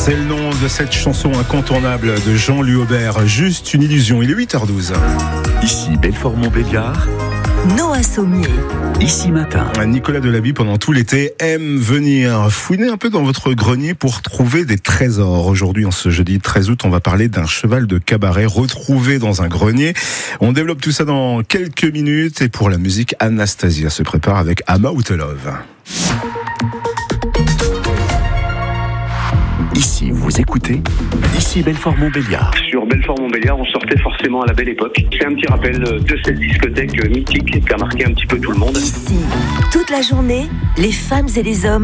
C'est le nom de cette chanson incontournable de Jean-Louis Aubert, Juste une illusion. Il est 8h12. Ici Belfort-Montbéliard. Noah Sommier. Ici Matin. Nicolas Delaby, pendant tout l'été, aime venir fouiner un peu dans votre grenier pour trouver des trésors. Aujourd'hui, en ce jeudi 13 août, on va parler d'un cheval de cabaret retrouvé dans un grenier. On développe tout ça dans quelques minutes. Et pour la musique, Anastasia se prépare avec I'm Out of Love. Ici, vous écoutez. Ici Belfort-Montbéliard. Sur Belfort-Montbéliard, on sortait forcément à la belle époque. C'est un petit rappel de cette discothèque mythique qui a marqué un petit peu tout le monde. Ici, toute la journée, les femmes et les hommes